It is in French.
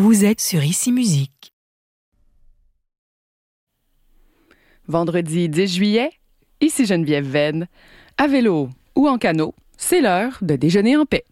Vous êtes sur Ici Musique. Vendredi 10 juillet, ici Geneviève Venn. À vélo ou en canot, c'est l'heure de déjeuner en paix.